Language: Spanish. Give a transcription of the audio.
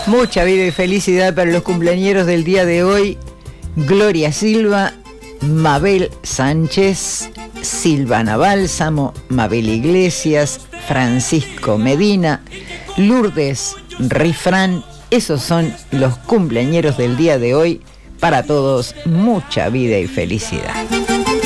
Mucha vida y felicidad para los cumpleañeros del día de hoy. Gloria Silva, Mabel Sánchez, Silvana Bálsamo, Mabel Iglesias, Francisco Medina, Lourdes Rifrán. Esos son los cumpleañeros del día de hoy. Para todos, mucha vida y felicidad.